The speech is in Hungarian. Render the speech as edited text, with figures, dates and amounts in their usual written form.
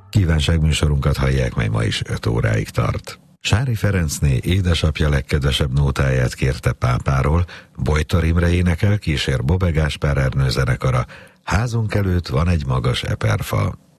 Kívánságműsorunkat hallják, mely ma is 5 óráig tart. Sári Ferencné édesapja legkedvesebb nótáját kérte pápáról, Bojtor Imre énekel, kísér Bobbe Gáspár Ernő zenekara, házunk előtt van egy magas eperfa.